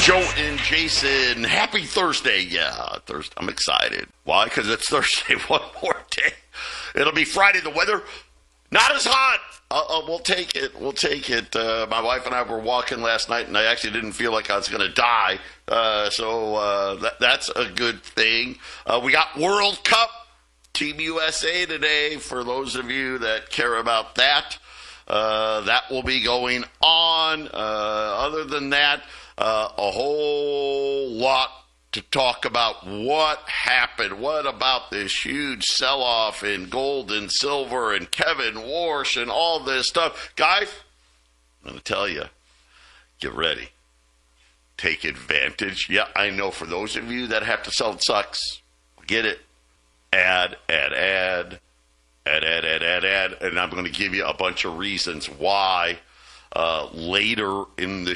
Joe and Jason, happy Thursday. Yeah, Thursday. I'm excited. Why? Because it's Thursday. One more day. It'll be Friday. The weather, not as hot. We'll take it. We'll take it. My wife and I were walking last night, and I actually didn't feel like I was going to die. So that's a good thing. We got World Cup, Team USA today, for those of you that care about that. That will be going on. Other than that, a whole lot to talk about. What happened? What about this huge sell-off in gold and silver and Kevin Warsh and all this stuff? Guys, I'm going to tell you, get ready. Take advantage. Yeah, I know for those of you that have to sell, it sucks. Get it. Add. And I'm going to give you a bunch of reasons why later in the